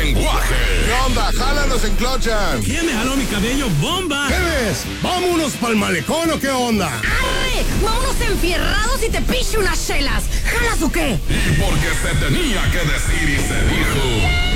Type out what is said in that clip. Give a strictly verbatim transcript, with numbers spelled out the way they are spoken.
lenguaje. ¿Qué onda? Jala, nos enclochan. ¿Quién me jaló mi cabello? ¡Bomba! ¿Qué ves? ¿Vámonos pa'l malecón o qué onda? ¡Arre! ¡Vámonos enfierrados y te piche unas chelas! ¿Jalas o qué? Y porque se tenía que decir y se dijo...